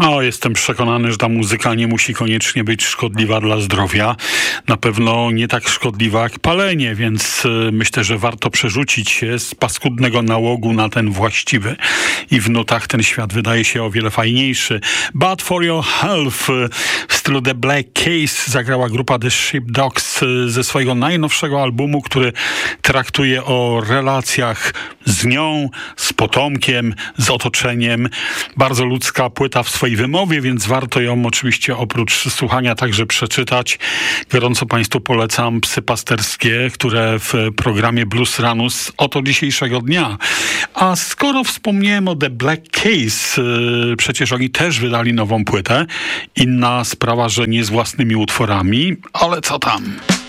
Jestem przekonany, że ta muzyka nie musi koniecznie być szkodliwa dla zdrowia. Na pewno nie tak szkodliwa jak palenie, więc myślę, że warto przerzucić się z paskudnego nałogu na ten właściwy. I w nutach ten świat wydaje się o wiele fajniejszy. Bad for Your Health w stylu The Black Case zagrała grupa The Sheepdogs ze swojego najnowszego albumu, który traktuje o relacjach z nią, z potomkiem, z otoczeniem. Bardzo ludzka płyta w swojej wymowie, więc warto ją oczywiście oprócz słuchania także przeczytać. Gorąco Państwu polecam Psy pasterskie, które w programie Blues Ranus oto dzisiejszego dnia. A skoro wspomniałem o The Black Case, przecież oni też wydali nową płytę. Inna sprawa, że nie z własnymi utworami, ale co tam?